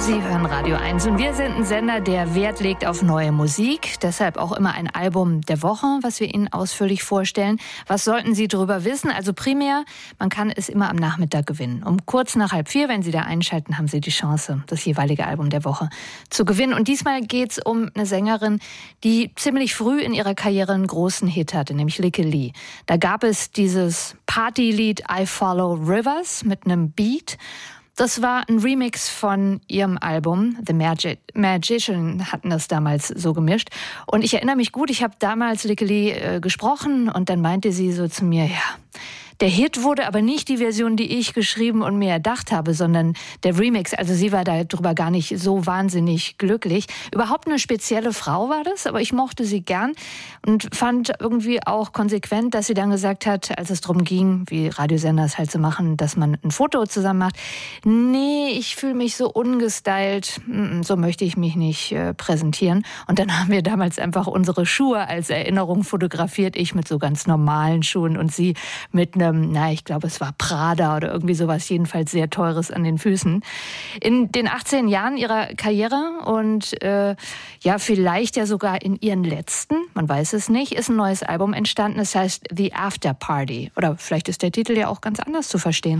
Sie hören Radio 1 und wir sind ein Sender, der Wert legt auf neue Musik. Deshalb auch immer ein Album der Woche, was wir Ihnen ausführlich vorstellen. Was sollten Sie darüber wissen? Also primär, man kann es immer am Nachmittag gewinnen. Um kurz nach 3:30, wenn Sie da einschalten, haben Sie die Chance, das jeweilige Album der Woche zu gewinnen. Und diesmal geht es um eine Sängerin, die ziemlich früh in ihrer Karriere einen großen Hit hatte, nämlich Lykke Li. Da gab es dieses Partylied I Follow Rivers mit einem Beat. Das war ein Remix von ihrem Album. The Magician hatten das damals so gemischt. Und ich erinnere mich gut, ich habe damals Lykke Li gesprochen und dann meinte sie so zu mir, ja, der Hit wurde aber nicht die Version, die ich geschrieben und mir erdacht habe, sondern der Remix. Also sie war darüber gar nicht so wahnsinnig glücklich. Überhaupt eine spezielle Frau war das, aber ich mochte sie gern und fand irgendwie auch konsequent, dass sie dann gesagt hat, als es darum ging, wie Radiosender es halt so machen, dass man ein Foto zusammen macht. Nee, ich fühle mich so ungestylt, so möchte ich mich nicht präsentieren. Und dann haben wir damals einfach unsere Schuhe als Erinnerung fotografiert. Ich mit so ganz normalen Schuhen und sie mit ich glaube, es war Prada oder irgendwie sowas, jedenfalls sehr Teures an den Füßen. In den 18 Jahren ihrer Karriere und vielleicht ja sogar in ihren letzten, man weiß es nicht, ist ein neues Album entstanden. Das heißt The After Party. Oder vielleicht ist der Titel ja auch ganz anders zu verstehen.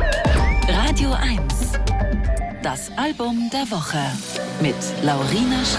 Radio 1. Das Album der Woche mit Laurina